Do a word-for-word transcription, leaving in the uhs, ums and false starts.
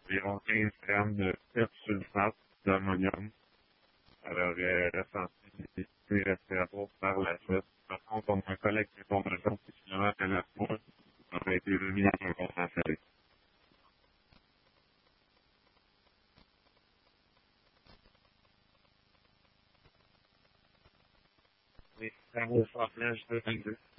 environ quinze grammes de persulfate d'ammonium. Alors, euh, ressenti puis respiratoire par la suite. Par contre, on a collecté ton agent qui finalement à la fois a été remis dans un concentré. Oui, ça vaut pas plein, je peux te le dire.